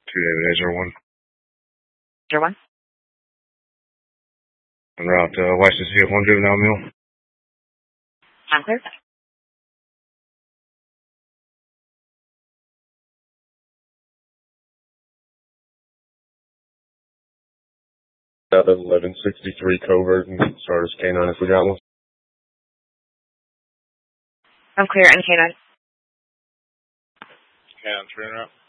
Azure 1. Azure 1? En route, license vehicle and juvenile male. I'm clear. Out of 1163 covert and start as K9 if we got one. I'm clear, and K9. K9 3 route.